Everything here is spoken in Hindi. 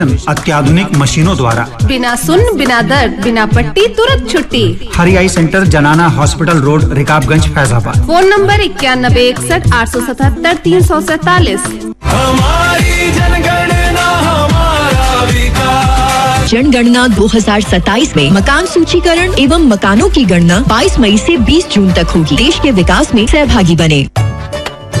अत्याधुनिक मशीनों द्वारा बिना सुन, बिना दर्द, बिना पट्टी, तुरंत छुट्टी। हरि आई सेंटर, जनाना hospital road, Rikabganj, Faizabad. Phone number 9161 877 347। हमारी जनगणना हमारा विकास। जनगणना 2027 में मकान सूचीकरण एवं मकानों की गणना 22 मई से 20 जून तक होगी। देश के विकास में सहभागी बने।